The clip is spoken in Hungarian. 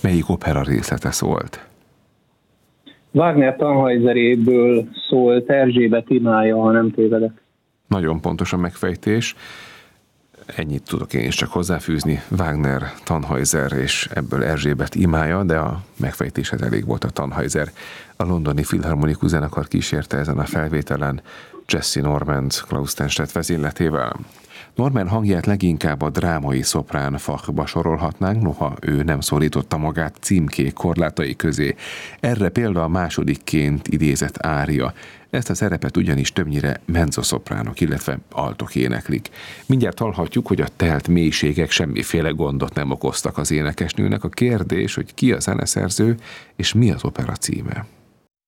Melyik opera részlete szólt? Wagner Tannhäuseréből szólt Erzsébet imája, ha nem tévedek. Nagyon pontos a megfejtés. Ennyit tudok én is csak hozzáfűzni. Wagner, Tannhäuser és ebből Erzsébet imája, de a megfejtéshez elég volt a Tannhäuser. A londoni filharmonikus zenekar kísérte ezen a felvételen Jesse Normand Klaus Tennstedt vezényletével. Norman hangját leginkább a drámai szoprán fachba sorolhatnánk, noha ő nem szorította magát címkék korlátai közé. Erre példa a másodikként idézett ária. Ezt a szerepet ugyanis többnyire mezzosopránok, illetve altok éneklik. Mindjárt hallhatjuk, hogy a telt mélységek semmiféle gondot nem okoztak az énekesnőnek. A kérdés, hogy ki a zeneszerző és mi az opera címe.